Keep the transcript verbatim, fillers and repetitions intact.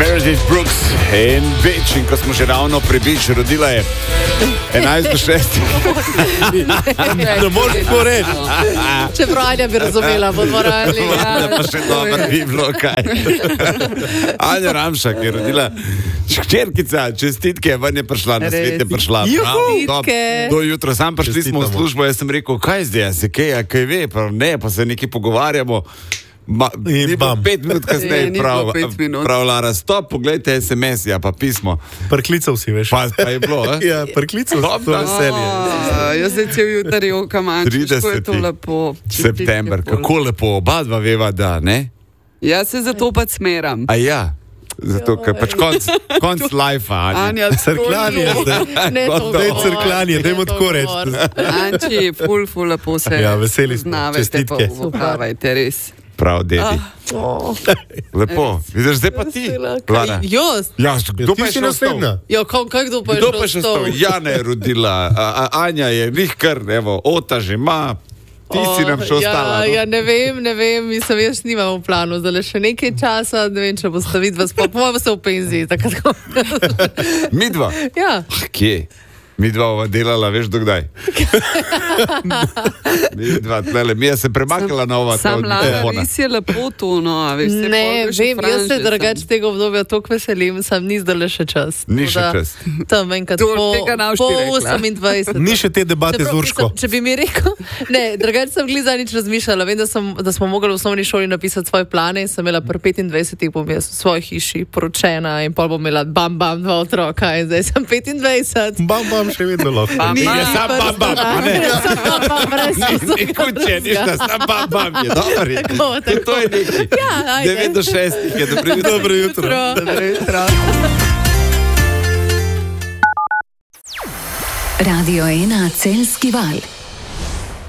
Meredith Brooks in Beach, in ko smo še ravno pri Beach, rodila je enajst do šestih. Ne moreš tako reči. Čeprav Anja bi razumela, bo dvorali. Ja, pa še dobro bi bilo kaj. Anja Ramšak je rodila hčerkica, čestitke, ven je prišla, na svet je prišla. Čestitke. Do jutro, sam prišli smo v službo, jaz sem rekel, kaj zdaj, se kaj, a kaj ve, pa ne, pa se nekaj pogovarjamo. Ma, ni bilo pet minut kasneje, prav, prav Lara, stop, pogledajte es em es, ja, pa pismo. Prklical si, veš. Pa, pa je bilo, eh? Ja, prklical si, to veselje. Jaz zdaj cel jutr joka manjši, kako je to lepo. September, kako lepo, oba dva veva, da, ne? Jaz se zato pa smeram. A ja, zato, ker pač konc, konc life-a, Anja. Crkljanje, Ne, to daj crkljanje, dajmo tako reči. Anči, ful, ful, lepo se Ja, veseli smo, znavete, čestitke. pa upravajte, res. Prav, dedi. Lepo. Vidiš, zdaj pa ti, Lara. Jaz? Ja, kdo pa je Ti si še ostal? naslednja. Ja, kam, kaj kdo pa je Kdo pa je še ostal? ostal? Jana je rodila, a, a, Anja je njih kar, evo, Ota že ima, ti si nam še ostala. Ja, ja, ne vem, ne vem, mislim, jaz nimam v planu, zdaj še nekaj časa, ne vem, če boste vidva spod, po se v penziji, tako. Midva? Ja. Kje? Midva ova delala, veš dokdaj? Midva, tlele, Mija se premaknila na ova Sam Lara, res je lepo to, no, a veš, se Ne, pol še vem, jaz se franže drugače tega obdobja toliko veselim, sam ni zdaj še čas. Ni še Tako da čas. Tam enkrat To po, tega ne boš po ti rekla. osemindvajset. Ni še te debate z Čeprav, Urško. mislim, Če bi mi rekel, ne, drugače sem glih zanič razmišljala, vem, da, sem, da smo mogli v osnovni šoli napisati svoje plane in sem imela pri petindvajsetih bom jaz v svoji hiši poročena in pol bom imela bam bam dva otroka in zdaj sem petindvajset. Bam, bam, še vedno lahko. Bam, Ni bam. mi sam prsta, bam, bam, a ne? Sam bam, bam, brez Ni kuće, ništa, sam bam, bam je, dobro je. Tako, tako. To je nekaj. Ja, ajde. devet do šestih je, dobro jutro. Dobro jutro. Dobro jutro. Radio ena Celjski val.